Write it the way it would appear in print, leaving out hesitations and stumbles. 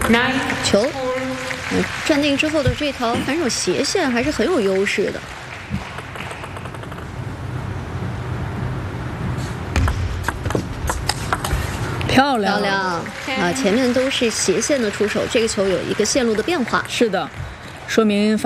球，站定之后的这条反手斜线还是很有优势的。 漂亮， 漂亮啊！前面都是斜线的出手，这个球有一个线路的变化。 是的，说明